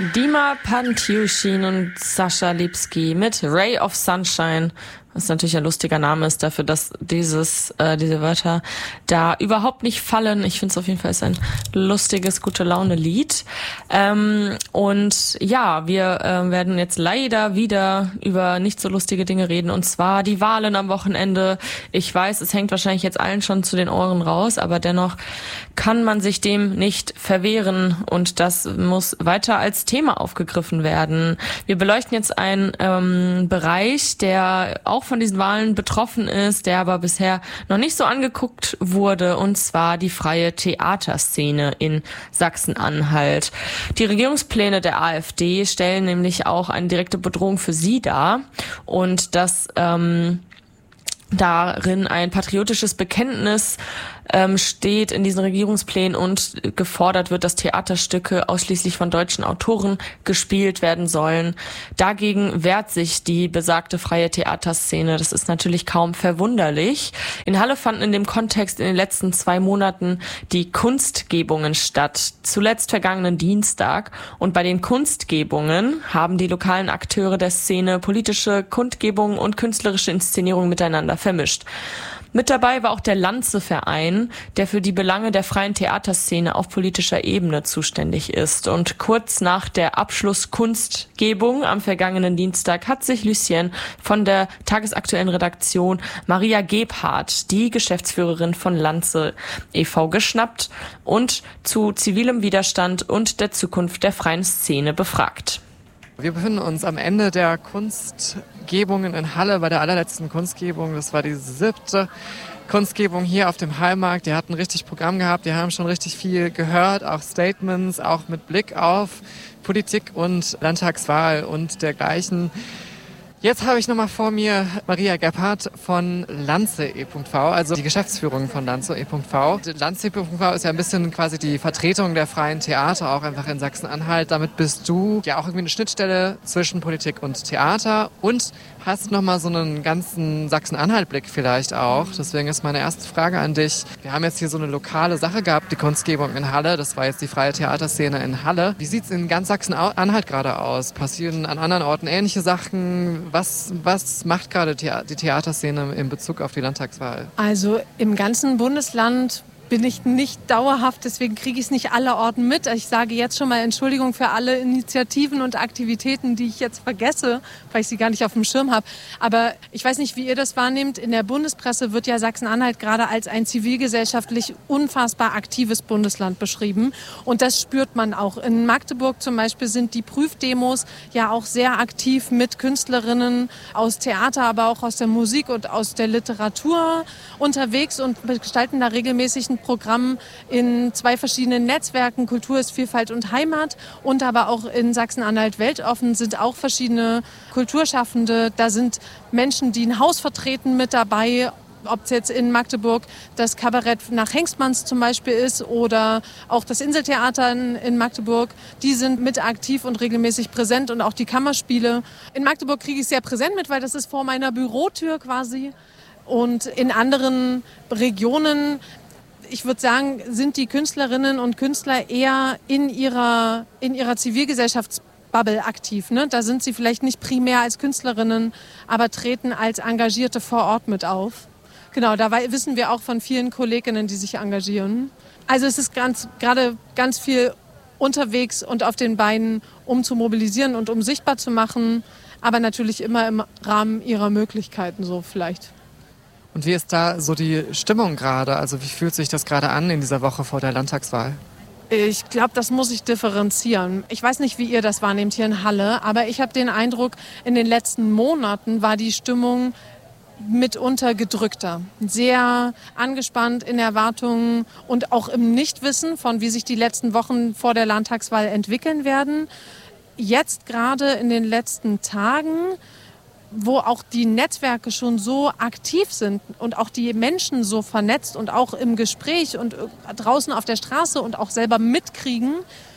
Dima Pantyushin und Sascha Lipski mit Ray of Sunshine, was natürlich ein lustiger Name ist dafür, dass diese Wörter da überhaupt nicht fallen. Ich finde es auf jeden Fall ist ein lustiges, gute Laune-Lied. Und ja, wir werden jetzt leider wieder über nicht so lustige Dinge reden, und zwar die Wahlen am Wochenende. Ich weiß, es hängt wahrscheinlich jetzt allen schon zu den Ohren raus, aber dennoch kann man sich dem nicht verwehren, und das muss weiter als Thema aufgegriffen werden. Wir beleuchten jetzt einen Bereich, der auch von diesen Wahlen betroffen ist, der aber bisher noch nicht so angeguckt wurde, und zwar die freie Theaterszene in Sachsen-Anhalt. Die Regierungspläne der AfD stellen nämlich auch eine direkte Bedrohung für sie dar, und das darin ein patriotisches Bekenntnis steht in diesen Regierungsplänen und gefordert wird, dass Theaterstücke ausschließlich von deutschen Autoren gespielt werden sollen. Dagegen wehrt sich die besagte freie Theaterszene. Das ist natürlich kaum verwunderlich. In Halle fanden in dem Kontext in den letzten 2 Monaten die Kunstgebungen statt, zuletzt vergangenen Dienstag. Und bei den Kunstgebungen haben die lokalen Akteure der Szene politische Kundgebungen und künstlerische Inszenierungen miteinander vermischt. Mit dabei war auch der Lanze-Verein, der für die Belange der freien Theaterszene auf politischer Ebene zuständig ist. Und kurz nach der Abschlusskundgebung am vergangenen Dienstag hat sich Lucien von der tagesaktuellen Redaktion Maria Gebhardt, die Geschäftsführerin von Lanze e.V., geschnappt und zu zivilem Widerstand und der Zukunft der freien Szene befragt. Wir befinden uns am Ende der Kunstgebungen in Halle, bei der allerletzten Kunstgebung. Das war die 7. Kunstgebung hier auf dem Hallmarkt. Die hatten richtig Programm gehabt, die haben schon richtig viel gehört, auch Statements, auch mit Blick auf Politik und Landtagswahl und dergleichen. Jetzt habe ich nochmal vor mir Maria Gebhardt von Lanze e.V., also die Geschäftsführung von Lanze e.V. Lanze e.V. ist ja ein bisschen quasi die Vertretung der freien Theater, auch einfach in Sachsen-Anhalt. Damit bist du ja auch irgendwie eine Schnittstelle zwischen Politik und Theater und hast nochmal so einen ganzen Sachsen-Anhalt-Blick vielleicht auch. Deswegen ist meine erste Frage an dich. Wir haben jetzt hier so eine lokale Sache gehabt, die Kunstgebung in Halle. Das war jetzt die freie Theaterszene in Halle. Wie sieht es in ganz Sachsen-Anhalt gerade aus? Passieren an anderen Orten ähnliche Sachen? Was macht gerade die Theaterszene in Bezug auf die Landtagswahl? Also im ganzen Bundesland bin ich nicht dauerhaft, deswegen kriege ich es nicht allerorten mit. Ich sage jetzt schon mal Entschuldigung für alle Initiativen und Aktivitäten, die ich jetzt vergesse, weil ich sie gar nicht auf dem Schirm habe. Aber ich weiß nicht, wie ihr das wahrnehmt. In der Bundespresse wird ja Sachsen-Anhalt gerade als ein zivilgesellschaftlich unfassbar aktives Bundesland beschrieben. Und das spürt man auch. In Magdeburg zum Beispiel sind die Prüfdemos ja auch sehr aktiv mit Künstlerinnen aus Theater, aber auch aus der Musik und aus der Literatur unterwegs und gestalten da regelmäßig ein Programm in 2 verschiedenen Netzwerken. Kultur ist Vielfalt und Heimat, und aber auch in Sachsen-Anhalt weltoffen sind auch verschiedene Kulturschaffende. Da sind Menschen, die ein Haus vertreten, mit dabei. Ob es jetzt in Magdeburg das Kabarett nach Hengstmanns zum Beispiel ist oder auch das Inseltheater in Magdeburg, die sind mit aktiv und regelmäßig präsent, und auch die Kammerspiele. In Magdeburg kriege ich es sehr präsent mit, weil das ist vor meiner Bürotür quasi. Und in anderen Regionen, ich würde sagen, sind die Künstlerinnen und Künstler eher in ihrer Zivilgesellschaftsbubble aktiv. Ne? Da sind sie vielleicht nicht primär als Künstlerinnen, aber treten als Engagierte vor Ort mit auf. Genau, da wissen wir auch von vielen Kolleginnen, die sich engagieren. Also es ist gerade ganz viel unterwegs und auf den Beinen, um zu mobilisieren und um sichtbar zu machen, aber natürlich immer im Rahmen ihrer Möglichkeiten so vielleicht. Und wie ist da so die Stimmung gerade? Also wie fühlt sich das gerade an in dieser Woche vor der Landtagswahl? Ich glaube, das muss ich differenzieren. Ich weiß nicht, wie ihr das wahrnehmt hier in Halle, aber ich habe den Eindruck, in den letzten Monaten war die Stimmung mitunter gedrückter. Sehr angespannt in Erwartungen und auch im Nichtwissen von, wie sich die letzten Wochen vor der Landtagswahl entwickeln werden. Jetzt gerade in den letzten Tagen, wo auch die Netzwerke schon so aktiv sind und auch die Menschen so vernetzt und auch im Gespräch und draußen auf der Straße und auch selber mitkriegen,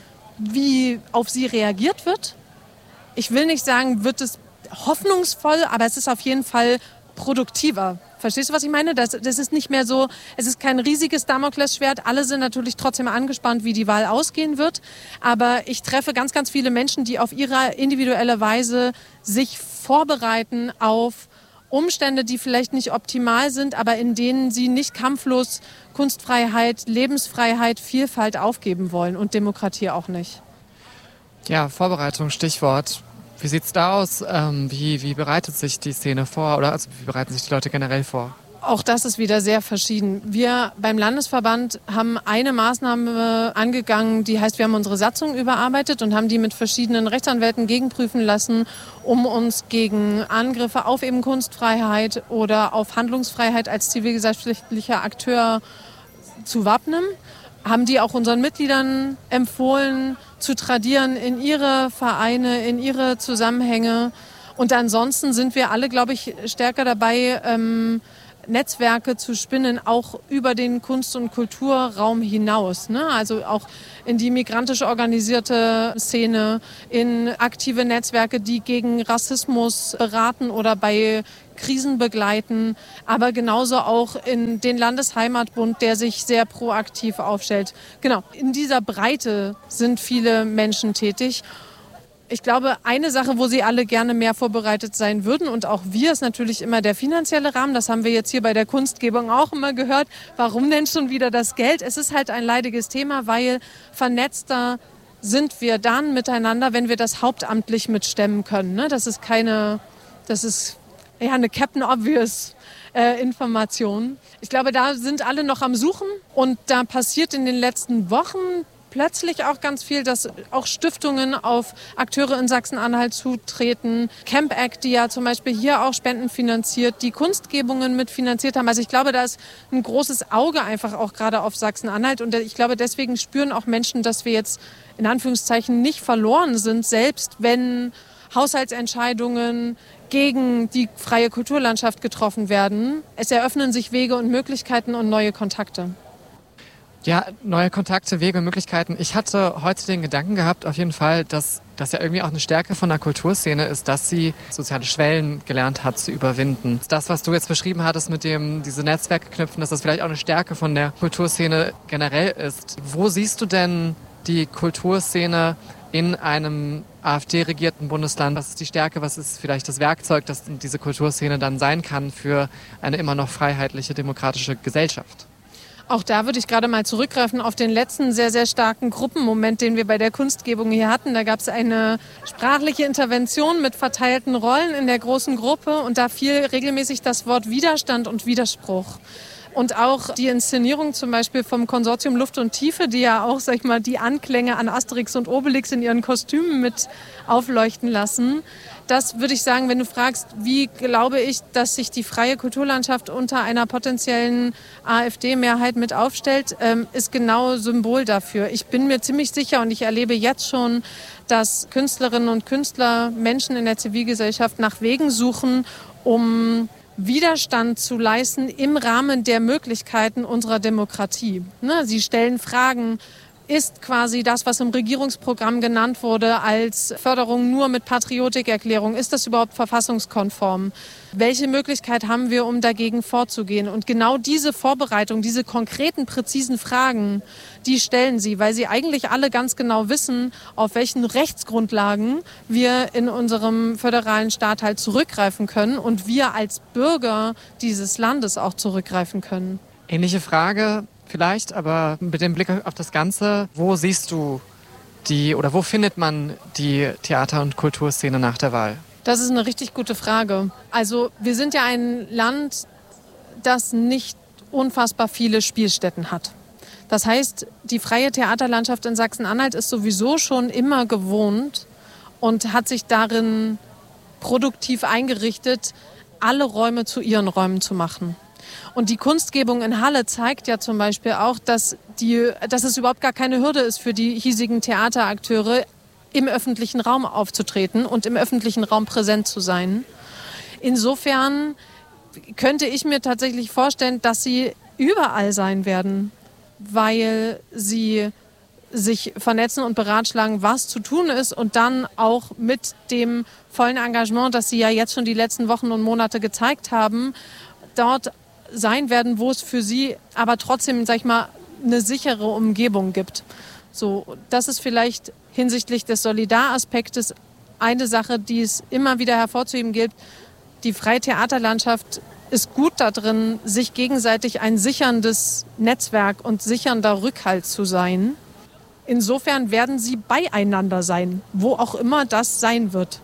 wie auf sie reagiert wird. Ich will nicht sagen, wird es hoffnungsvoll, aber es ist auf jeden Fall produktiver, Verstehst du, was ich meine? Das ist nicht mehr so, es ist kein riesiges Damoklesschwert. Alle sind natürlich trotzdem angespannt, wie die Wahl ausgehen wird. Aber ich treffe ganz, ganz viele Menschen, die auf ihre individuelle Weise sich vorbereiten auf Umstände, die vielleicht nicht optimal sind, aber in denen sie nicht kampflos Kunstfreiheit, Lebensfreiheit, Vielfalt aufgeben wollen und Demokratie auch nicht. Ja, Vorbereitung, Stichwort. Wie sieht's da aus? Wie bereitet sich die Szene vor? Oder also wie bereiten sich die Leute generell vor? Auch das ist wieder sehr verschieden. Wir beim Landesverband haben eine Maßnahme angegangen, die heißt, wir haben unsere Satzung überarbeitet und haben die mit verschiedenen Rechtsanwälten gegenprüfen lassen, um uns gegen Angriffe auf eben Kunstfreiheit oder auf Handlungsfreiheit als zivilgesellschaftlicher Akteur zu wappnen. Haben die auch unseren Mitgliedern empfohlen, zu tradieren in ihre Vereine, in ihre Zusammenhänge. Und ansonsten sind wir alle, glaube ich, stärker dabei, Netzwerke zu spinnen, auch über den Kunst- und Kulturraum hinaus. Ne? Also auch in die migrantisch organisierte Szene, in aktive Netzwerke, die gegen Rassismus beraten oder bei Krisen begleiten, aber genauso auch in den Landesheimatbund, der sich sehr proaktiv aufstellt. Genau, in dieser Breite sind viele Menschen tätig. Ich glaube, eine Sache, wo sie alle gerne mehr vorbereitet sein würden und auch wir, ist natürlich immer der finanzielle Rahmen. Das haben wir jetzt hier bei der Kunstgebung auch immer gehört. Warum denn schon wieder das Geld? Es ist halt ein leidiges Thema, weil vernetzter sind wir dann miteinander, wenn wir das hauptamtlich mitstemmen können. Das ist eine Captain Obvious Information. Ich glaube, da sind alle noch am Suchen und da passiert in den letzten Wochen plötzlich auch ganz viel, dass auch Stiftungen auf Akteure in Sachsen-Anhalt zutreten. Camp Act, die ja zum Beispiel hier auch Spenden finanziert, die Kunstgebungen mitfinanziert haben. Also ich glaube, da ist ein großes Auge einfach auch gerade auf Sachsen-Anhalt. Und ich glaube, deswegen spüren auch Menschen, dass wir jetzt in Anführungszeichen nicht verloren sind, selbst wenn Haushaltsentscheidungen gegen die freie Kulturlandschaft getroffen werden. Es eröffnen sich Wege und Möglichkeiten und neue Kontakte. Ja, neue Kontakte, Wege und Möglichkeiten. Ich hatte heute den Gedanken gehabt, auf jeden Fall, dass das ja irgendwie auch eine Stärke von der Kulturszene ist, dass sie soziale Schwellen gelernt hat zu überwinden. Das, was du jetzt beschrieben hattest mit dem, diese Netzwerke knüpfen, dass das vielleicht auch eine Stärke von der Kulturszene generell ist. Wo siehst du denn die Kulturszene in einem AfD-regierten Bundesland? Was ist die Stärke, was ist vielleicht das Werkzeug, das diese Kulturszene dann sein kann für eine immer noch freiheitliche, demokratische Gesellschaft? Auch da würde ich gerade mal zurückgreifen auf den letzten sehr, sehr starken Gruppenmoment, den wir bei der Kunstgebung hier hatten. Da gab es eine sprachliche Intervention mit verteilten Rollen in der großen Gruppe und da fiel regelmäßig das Wort Widerstand und Widerspruch. Und auch die Inszenierung zum Beispiel vom Konsortium Luft und Tiefe, die ja auch, sag ich mal, die Anklänge an Asterix und Obelix in ihren Kostümen mit aufleuchten lassen. Das würde ich sagen, wenn du fragst, wie glaube ich, dass sich die freie Kulturlandschaft unter einer potenziellen AfD-Mehrheit mit aufstellt, ist genau Symbol dafür. Ich bin mir ziemlich sicher und ich erlebe jetzt schon, dass Künstlerinnen und Künstler, Menschen in der Zivilgesellschaft nach Wegen suchen, um Widerstand zu leisten im Rahmen der Möglichkeiten unserer Demokratie. Sie stellen Fragen, ist quasi das, was im Regierungsprogramm genannt wurde, als Förderung nur mit Patriotikerklärung, ist das überhaupt verfassungskonform? Welche Möglichkeit haben wir, um dagegen vorzugehen? Und genau diese Vorbereitung, diese konkreten, präzisen Fragen, die stellen sie, weil sie eigentlich alle ganz genau wissen, auf welchen Rechtsgrundlagen wir in unserem föderalen Staat halt zurückgreifen können und wir als Bürger dieses Landes auch zurückgreifen können. Ähnliche Frage vielleicht, aber mit dem Blick auf das Ganze, wo siehst du wo findet man die Theater- und Kulturszene nach der Wahl? Das ist eine richtig gute Frage. Also wir sind ja ein Land, das nicht unfassbar viele Spielstätten hat. Das heißt, die freie Theaterlandschaft in Sachsen-Anhalt ist sowieso schon immer gewohnt und hat sich darin produktiv eingerichtet, alle Räume zu ihren Räumen zu machen. Und die Kunstgebung in Halle zeigt ja zum Beispiel auch, dass es überhaupt gar keine Hürde ist für die hiesigen Theaterakteure, im öffentlichen Raum aufzutreten und im öffentlichen Raum präsent zu sein. Insofern könnte ich mir tatsächlich vorstellen, dass sie überall sein werden, weil sie sich vernetzen und beratschlagen, was zu tun ist und dann auch mit dem vollen Engagement, das sie ja jetzt schon die letzten Wochen und Monate gezeigt haben, dort sein werden, wo es für sie aber trotzdem, sag ich mal, eine sichere Umgebung gibt. So, das ist vielleicht hinsichtlich des Solidaraspektes eine Sache, die es immer wieder hervorzuheben gilt. Die freie Theaterlandschaft ist gut darin, sich gegenseitig ein sicherndes Netzwerk und sichernder Rückhalt zu sein. Insofern werden sie beieinander sein, wo auch immer das sein wird.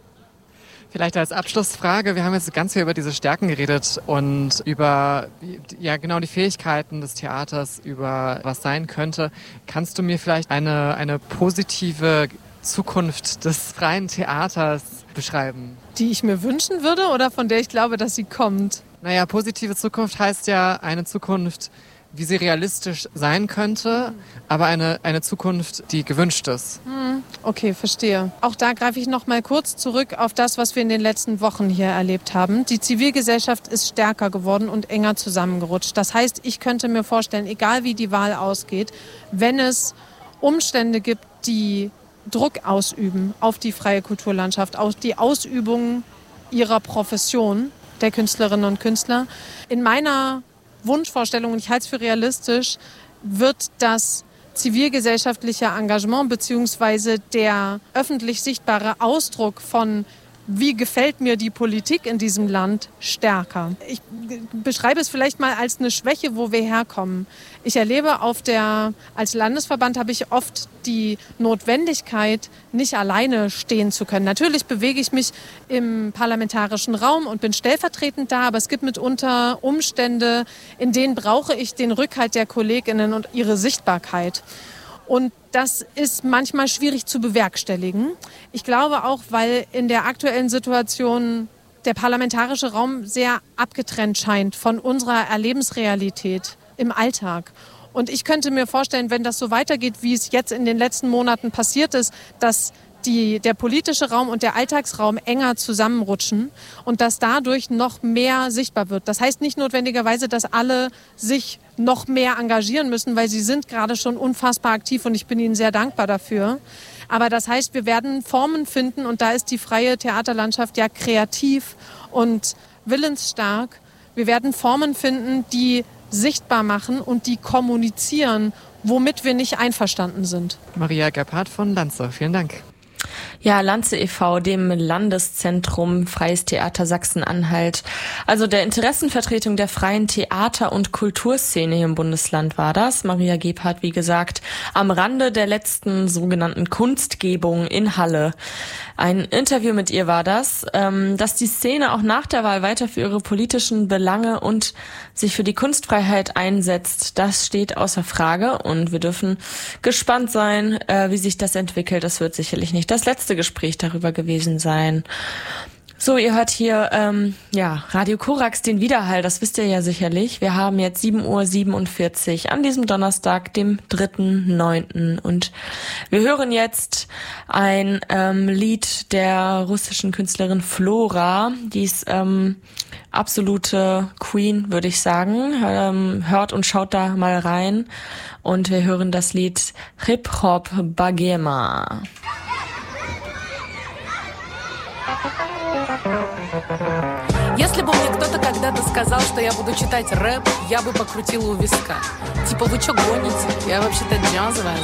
Vielleicht als Abschlussfrage, wir haben jetzt ganz viel über diese Stärken geredet und über die Fähigkeiten des Theaters, über was sein könnte. Kannst du mir vielleicht eine positive Zukunft des freien Theaters beschreiben? Die ich mir wünschen würde oder von der ich glaube, dass sie kommt? Naja, positive Zukunft heißt ja eine Zukunft, wie sie realistisch sein könnte, aber eine Zukunft, die gewünscht ist. Okay, verstehe. Auch da greife ich noch mal kurz zurück auf das, was wir in den letzten Wochen hier erlebt haben. Die Zivilgesellschaft ist stärker geworden und enger zusammengerutscht. Das heißt, ich könnte mir vorstellen, egal wie die Wahl ausgeht, wenn es Umstände gibt, die Druck ausüben auf die freie Kulturlandschaft, auf die Ausübung ihrer Profession, der Künstlerinnen und Künstler. In meiner Wunschvorstellung, und ich halte es für realistisch, wird das zivilgesellschaftliche Engagement bzw. der öffentlich sichtbare Ausdruck von wie gefällt mir die Politik in diesem Land stärker. Ich beschreibe es vielleicht mal als eine Schwäche, wo wir herkommen. Ich erlebe als Landesverband habe ich oft die Notwendigkeit, nicht alleine stehen zu können. Natürlich bewege ich mich im parlamentarischen Raum und bin stellvertretend da, aber es gibt mitunter Umstände, in denen brauche ich den Rückhalt der KollegInnen und ihre Sichtbarkeit. Und das ist manchmal schwierig zu bewerkstelligen. Ich glaube auch, weil in der aktuellen Situation der parlamentarische Raum sehr abgetrennt scheint von unserer Erlebensrealität im Alltag. Und ich könnte mir vorstellen, wenn das so weitergeht, wie es jetzt in den letzten Monaten passiert ist, dass der politische Raum und der Alltagsraum enger zusammenrutschen und dass dadurch noch mehr sichtbar wird. Das heißt nicht notwendigerweise, dass alle sich noch mehr engagieren müssen, weil sie sind gerade schon unfassbar aktiv und ich bin ihnen sehr dankbar dafür. Aber das heißt, wir werden Formen finden und da ist die freie Theaterlandschaft ja kreativ und willensstark. Wir werden Formen finden, die sichtbar machen und die kommunizieren, womit wir nicht einverstanden sind. Maria Gebhardt von Lanze, vielen Dank. Ja, Lanze e.V., dem Landeszentrum Freies Theater Sachsen-Anhalt. Also der Interessenvertretung der freien Theater- und Kulturszene hier im Bundesland war das. Maria Gebhardt, wie gesagt, am Rande der letzten sogenannten Kunstgebung in Halle. Ein Interview mit ihr war das, dass die Szene auch nach der Wahl weiter für ihre politischen Belange und sich für die Kunstfreiheit einsetzt. Das steht außer Frage und wir dürfen gespannt sein, wie sich das entwickelt. Das wird sicherlich nicht das letzte Gespräch darüber gewesen sein. So, ihr hört hier Radio Korax, den Widerhall, das wisst ihr ja sicherlich. Wir haben jetzt 7:47 Uhr an diesem Donnerstag, dem 3.9. Und wir hören jetzt ein Lied der russischen Künstlerin Flora. Die ist absolute Queen, würde ich sagen. Hört und schaut da mal rein. Und wir hören das Lied Hip-Hop Bagema. Если бы мне кто-то когда-то сказал, что я буду читать рэп, я бы покрутила у виска. Типа, вы чё гоните? Я вообще-то джазовая